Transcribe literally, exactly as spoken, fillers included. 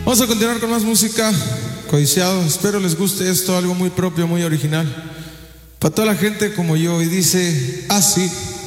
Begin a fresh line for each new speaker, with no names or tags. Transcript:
Vamos a continuar con más música, Codiciado. Espero les guste esto, algo muy propio, muy original. Para toda la gente como yo, y dice así.